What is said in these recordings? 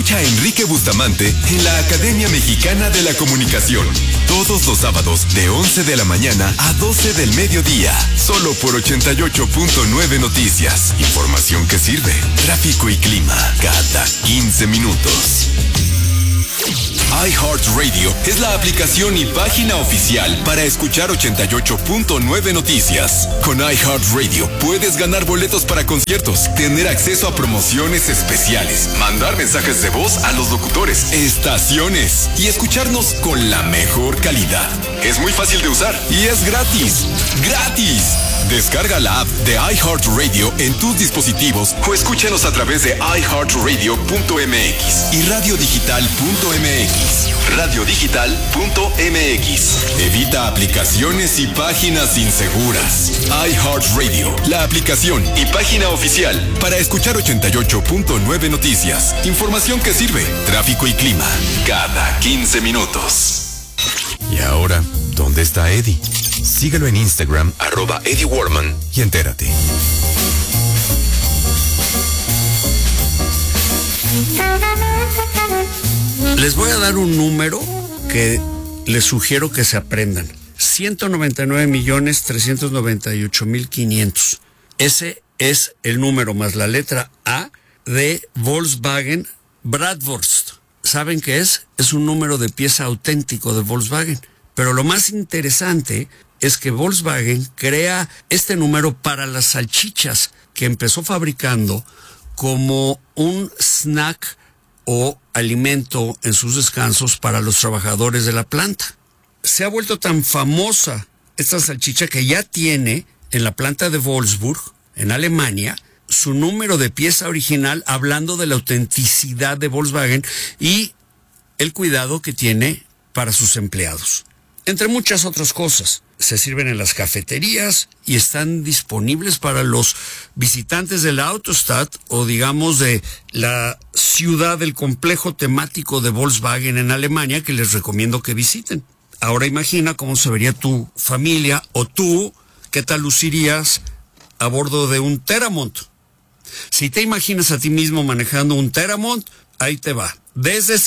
Escucha a Enrique Bustamante en la Academia Mexicana de la Comunicación. Todos los sábados de 11 de la mañana a 12 del mediodía. Solo por 88.9 Noticias. Información que sirve. Tráfico y clima cada 15 minutos. iHeartRadio es la aplicación y página oficial para escuchar 88.9 Noticias. Con iHeartRadio puedes ganar boletos para conciertos, tener acceso a promociones especiales, mandar mensajes de voz a los locutores, estaciones y escucharnos con la mejor calidad. Es muy fácil de usar y es gratis. ¡Gratis! Descarga la app de iHeartRadio en tus dispositivos o escúchanos a través de iHeartRadio.mx y radiodigital.mx. Radiodigital.mx. Evita aplicaciones y páginas inseguras. iHeartRadio, la aplicación y página oficial para escuchar 88.9 Noticias. Información que sirve. Tráfico y clima cada 15 minutos. Y ahora, ¿dónde está Eddie? Síguelo en Instagram, @Eddie Warman, y entérate. Les voy a dar un número que les sugiero que se aprendan. 199.398.500. Ese es el número más la letra A de Volkswagen Bratwurst. ¿Saben qué es? Es un número de pieza auténtico de Volkswagen. Pero lo más interesante es que Volkswagen crea este número para las salchichas que empezó fabricando como un snack o alimento en sus descansos para los trabajadores de la planta. Se ha vuelto tan famosa esta salchicha que ya tiene en la planta de Wolfsburg, en Alemania, su número de pieza original, hablando de la autenticidad de Volkswagen y el cuidado que tiene para sus empleados. Entre muchas otras cosas, se sirven en las cafeterías y están disponibles para los visitantes de la Autostadt o digamos de la ciudad del complejo temático de Volkswagen en Alemania que les recomiendo que visiten. Ahora imagina cómo se vería tu familia o tú, qué tal lucirías a bordo de un Teramont. Si te imaginas a ti mismo manejando un Teramont, ahí te va. Desde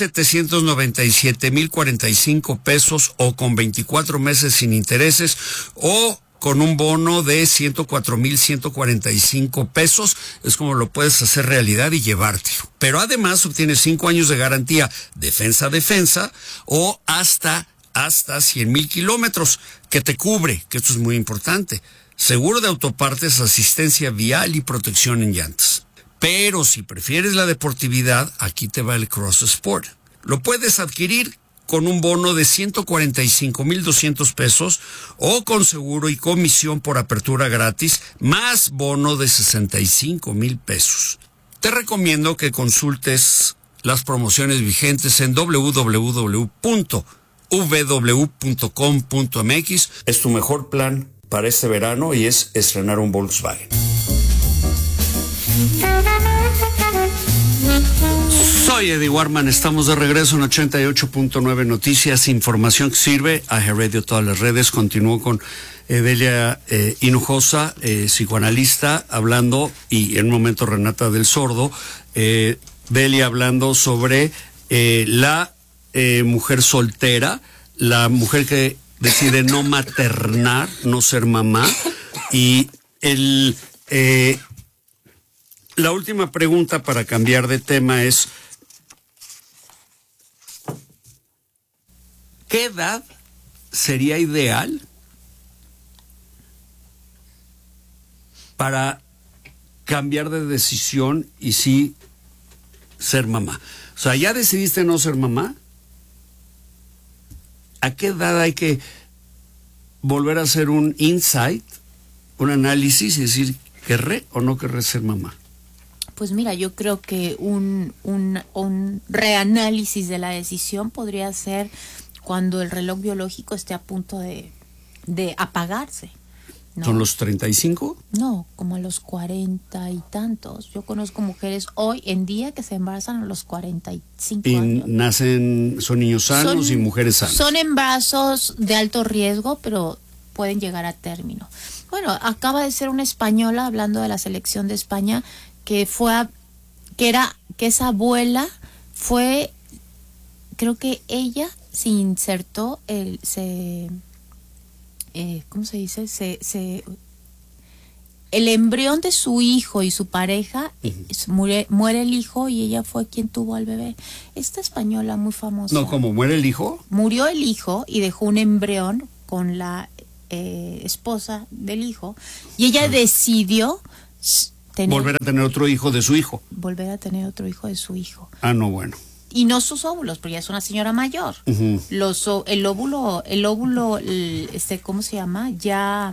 797,045 pesos o con 24 meses sin intereses o con un bono de 104,145 pesos. Es como lo puedes hacer realidad y llevártelo. Pero además obtienes 5 años de garantía defensa o hasta 100,000 kilómetros que te cubre, que esto es muy importante. Seguro de autopartes, asistencia vial y protección en llantas. Pero si prefieres la deportividad, aquí te va el Cross Sport. Lo puedes adquirir con un bono de 145,200 pesos o con seguro y comisión por apertura gratis, más bono de 65,000 pesos. Te recomiendo que consultes las promociones vigentes en www.vw.com.mx. Es tu mejor plan para este verano y es estrenar un Volkswagen. Soy Eddie Warman, estamos de regreso en 88.9 Noticias, información que sirve. iHeartRadio, todas las redes. Continúo con Delia Hinojosa, psicoanalista, hablando, y en un momento Renata del Sordo. Delia hablando sobre la mujer soltera, la mujer que decide no maternar, no ser mamá, y la última pregunta para cambiar de tema es, ¿qué edad sería ideal para cambiar de decisión y sí ser mamá? O sea, ¿ya decidiste no ser mamá? ¿A qué edad hay que volver a hacer un insight, un análisis y decir, ¿querré o no querré ser mamá? Pues mira, yo creo que un reanálisis de la decisión podría ser cuando el reloj biológico esté a punto de apagarse, ¿no? ¿Son los 35? No, como a los 40 y tantos. Yo conozco mujeres hoy en día que se embarazan a los 45 años. Nacen, son niños sanos y mujeres sanas. Son embarazos de alto riesgo, pero pueden llegar a término. Bueno, acaba de ser una española, hablando de la selección de España, que esa abuela creo que ella se insertó, ¿cómo se dice? El embrión de su hijo y su pareja, muere el hijo y ella fue quien tuvo al bebé. Esta española muy famosa. No, ¿cómo muere el hijo? Murió el hijo y dejó un embrión con la esposa del hijo y ella decidió volver a tener otro hijo de su hijo. Volver a tener otro hijo de su hijo. Ah, no, bueno. Y no sus óvulos, porque ya es una señora mayor. El óvulo, ¿cómo se llama? Ya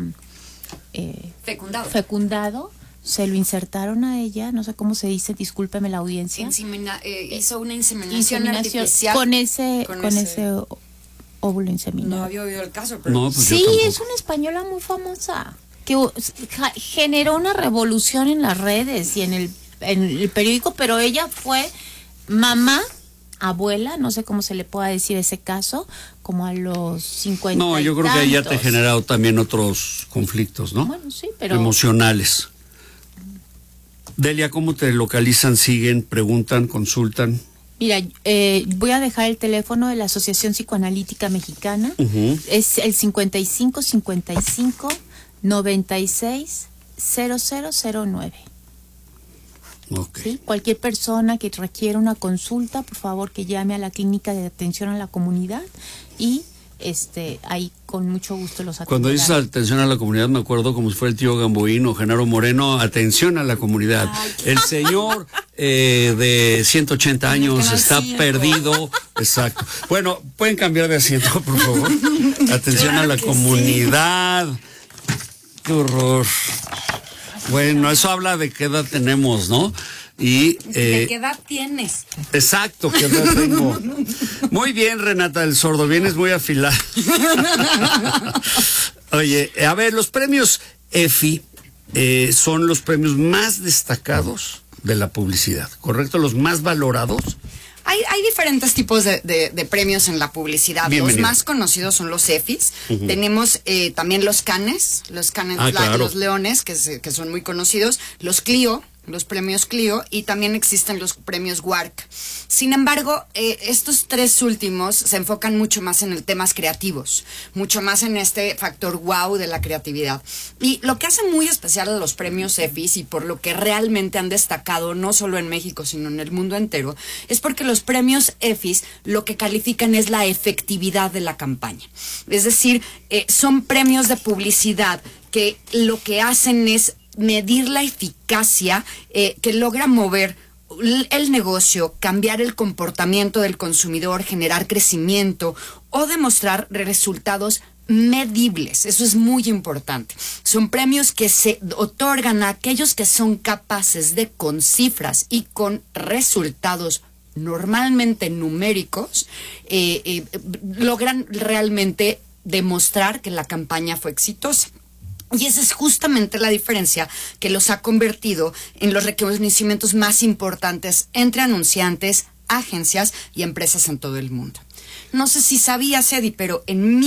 fecundado, se lo insertaron a ella, no sé cómo se dice, discúlpeme la audiencia. Hizo una inseminación artificial con ese óvulo inseminado. No había oído el caso, pero no, pues sí, es una española muy famosa que generó una revolución en las redes y en el periódico, pero ella fue mamá, abuela, no sé cómo se le pueda decir ese caso, como a los 50. No, yo creo que ella te ha generado también otros conflictos, ¿no? Bueno, sí, pero emocionales. Delia, ¿cómo te localizan, siguen, preguntan, consultan? Mira, voy a dejar el teléfono de la Asociación Psicoanalítica Mexicana. Es el 55-55-96-0009. Okay. ¿Sí? Cualquier persona que requiera una consulta, por favor que llame a la clínica de atención a la comunidad y ahí con mucho gusto los atenderán. Cuando dices atención a la comunidad, me acuerdo como si fuera el tío Gamboín o Genaro Moreno, atención a la comunidad. El señor de 180 años está perdido. Exacto. Bueno, pueden cambiar de asiento, por favor. Atención Claro a la comunidad. Sí. Qué horror. Bueno, eso habla de qué edad tenemos, ¿no? Y ¿de qué edad tienes? Exacto, qué edad tengo. Muy bien, Renata del Sordo, vienes muy afilada. Oye, a ver, los premios EFI son los premios más destacados de la publicidad, ¿correcto? Los más valorados. Hay diferentes tipos de premios en la publicidad. Bienvenido. Los más conocidos son los EFIs. Tenemos también los Cannes, claro. Los Leones, que son muy conocidos, los Clio, los premios Clio, y también existen los premios WARC. Sin embargo, estos tres últimos se enfocan mucho más en el temas creativos, mucho más en este factor wow de la creatividad. Y lo que hace muy especial a los premios EFIs y por lo que realmente han destacado no solo en México, sino en el mundo entero, es porque los premios EFIs lo que califican es la efectividad de la campaña. Es decir, son premios de publicidad que lo que hacen es medir la eficacia que logra mover el negocio, cambiar el comportamiento del consumidor, generar crecimiento o demostrar resultados medibles. Eso es muy importante. Son premios que se otorgan a aquellos que son capaces de, con cifras y con resultados normalmente numéricos, logran realmente demostrar que la campaña fue exitosa. Y esa es justamente la diferencia que los ha convertido en los reconocimientos más importantes entre anunciantes, agencias y empresas en todo el mundo. No sé si sabías, Eddie, pero en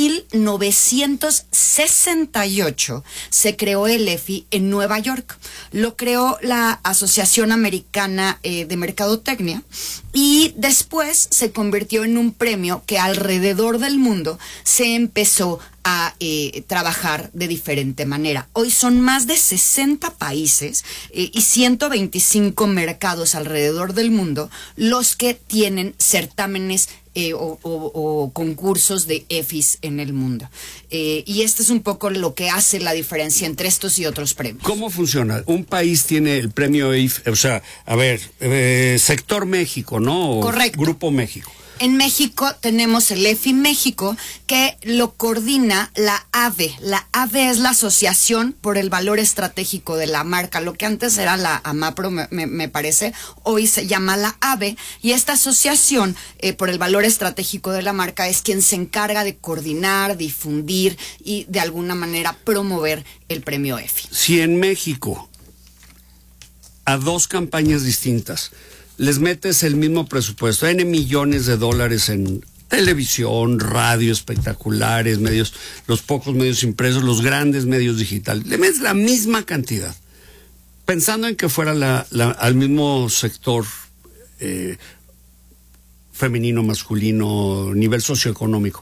1968 se creó el EFI en Nueva York. Lo creó la Asociación Americana de Mercadotecnia y después se convirtió en un premio que alrededor del mundo se empezó a trabajar de diferente manera. Hoy son más de 60 países y 125 mercados alrededor del mundo los que tienen certámenes o concursos de EFIs en el mundo. Y este es un poco lo que hace la diferencia entre estos y otros premios. ¿Cómo funciona? Un país tiene el premio EFI, o sea, a ver, sector México, ¿no? Correcto. Grupo México. En México tenemos el EFI México, que lo coordina la AVE. La AVE es la Asociación por el Valor Estratégico de la Marca. Lo que antes era la AMAPRO, me parece, hoy se llama la AVE. Y esta asociación por el valor estratégico de la marca es quien se encarga de coordinar, difundir y de alguna manera promover el premio EFI. Si en México a dos campañas distintas les metes el mismo presupuesto, N millones de dólares en televisión, radio, espectaculares, medios, los pocos medios impresos, los grandes medios digitales, le metes la misma cantidad, pensando en que fuera al mismo sector femenino, masculino, nivel socioeconómico.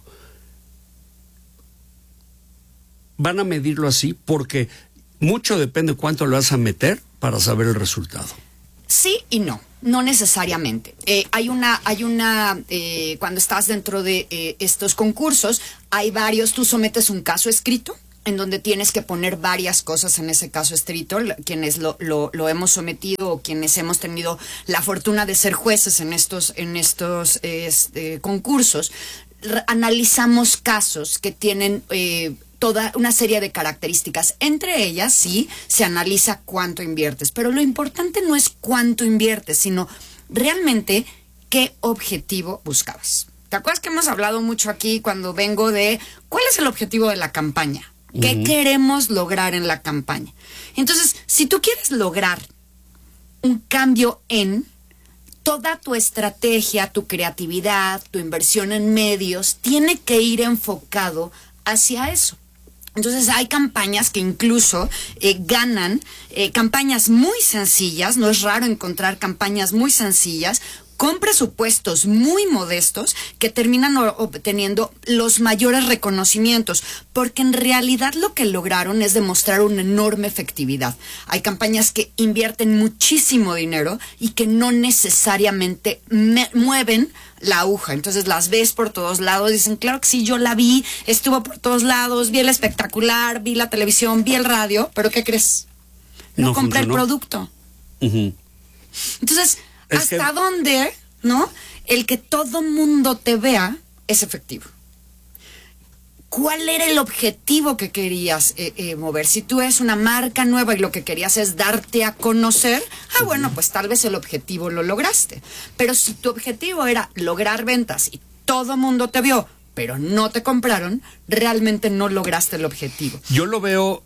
Van a medirlo así porque mucho depende cuánto lo vas a meter para saber el resultado. Sí y no, no necesariamente. Cuando estás dentro de estos concursos, hay varios, tú sometes un caso escrito, en donde tienes que poner varias cosas en ese caso escrito. Quienes lo hemos sometido o quienes hemos tenido la fortuna de ser jueces en estos concursos, analizamos casos que tienen toda una serie de características. Entre ellas, sí, se analiza cuánto inviertes, pero lo importante no es cuánto inviertes, sino realmente qué objetivo buscabas. ¿Te acuerdas que hemos hablado mucho aquí cuando vengo de cuál es el objetivo de la campaña? ¿Qué queremos lograr en la campaña? Entonces, si tú quieres lograr un cambio en toda tu estrategia, tu creatividad, tu inversión en medios, tiene que ir enfocado hacia eso. Entonces hay campañas que incluso ganan, campañas muy sencillas, no es raro encontrar campañas muy sencillas, con presupuestos muy modestos que terminan obteniendo los mayores reconocimientos, porque en realidad lo que lograron es demostrar una enorme efectividad. Hay campañas que invierten muchísimo dinero y que no necesariamente mueven la aguja, entonces las ves por todos lados, dicen, claro que sí, yo la vi, estuvo por todos lados, vi el espectacular, vi la televisión, vi el radio, pero ¿qué crees? No compré el producto. Entonces, ¿hasta dónde, no? El que todo mundo te vea es efectivo. ¿Cuál era el objetivo que querías mover? Si tú eres una marca nueva y lo que querías es darte a conocer, bueno, pues tal vez el objetivo lo lograste. Pero si tu objetivo era lograr ventas y todo mundo te vio, pero no te compraron, realmente no lograste el objetivo. Yo lo veo...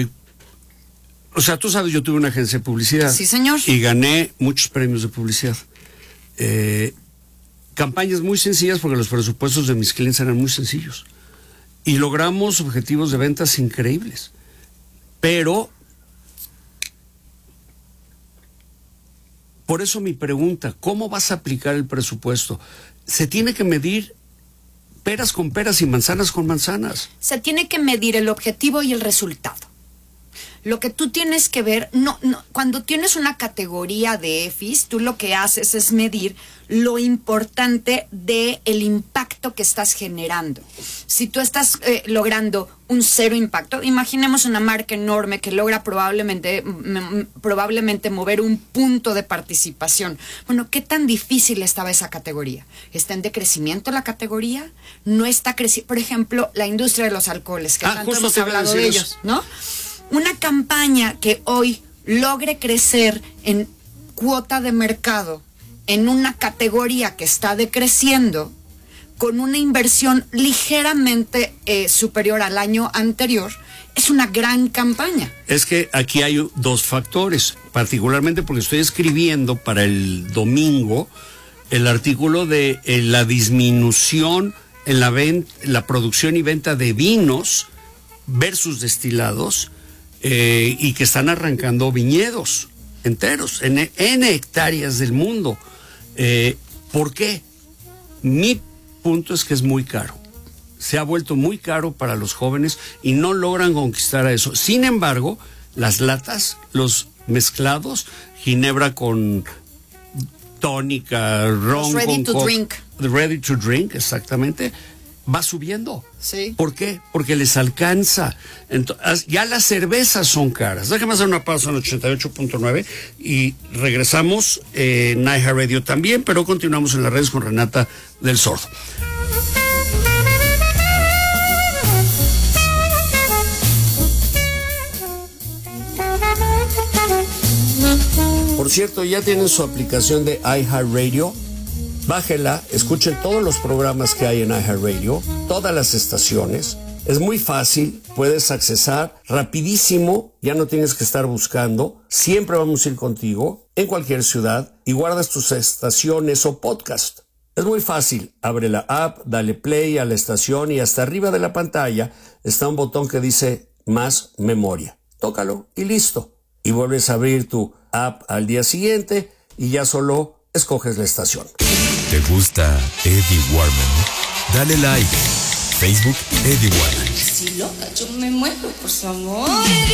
O sea, tú sabes, yo tuve una agencia de publicidad. Sí, señor. Y gané muchos premios de publicidad. Campañas muy sencillas porque los presupuestos de mis clientes eran muy sencillos. Y logramos objetivos de ventas increíbles. Pero, por eso mi pregunta, ¿cómo vas a aplicar el presupuesto? Se tiene que medir peras con peras y manzanas con manzanas. Se tiene que medir el objetivo y el resultado. Lo que tú tienes que ver, cuando tienes una categoría de EFIs, tú lo que haces es medir lo importante del impacto que estás generando. Si tú estás logrando un cero impacto, imaginemos una marca enorme que logra probablemente mover un punto de participación. Bueno, ¿qué tan difícil estaba esa categoría? ¿Está en decrecimiento la categoría? ¿No está creciendo? Por ejemplo, la industria de los alcoholes, que tanto hemos hablado de ellos, ¿no? Una campaña que hoy logre crecer en cuota de mercado en una categoría que está decreciendo con una inversión ligeramente superior al año anterior, es una gran campaña. Es que aquí hay dos factores, particularmente porque estoy escribiendo para el domingo el artículo de la disminución en la producción y venta de vinos versus destilados, y que están arrancando viñedos enteros en hectáreas del mundo. ¿Por qué? Mi punto es que es muy caro. Se ha vuelto muy caro para los jóvenes y no logran conquistar a eso. Sin embargo, las latas, los mezclados, ginebra con tónica, ron ready con to drink. Ready to drink, exactamente. Va subiendo. Sí. ¿Por qué? Porque les alcanza. Entonces, ya las cervezas son caras. Déjame hacer una pausa en 88.9 y regresamos en iHeartRadio también, pero continuamos en las redes con Renata del Sordo. Por cierto, ya tienen su aplicación de iHeartRadio. Bájela, escuchen todos los programas que hay en iHeartRadio, todas las estaciones. Es muy fácil, puedes accesar rapidísimo, ya no tienes que estar buscando. Siempre vamos a ir contigo en cualquier ciudad y guardas tus estaciones o podcast. Es muy fácil, abre la app, dale play a la estación y hasta arriba de la pantalla está un botón que dice más memoria. Tócalo y listo. Y vuelves a abrir tu app al día siguiente y ya solo escoges la estación. ¿Te gusta Eddie Warman? Dale like. Facebook Eddie Warman. Si loca, yo me muero por su amor.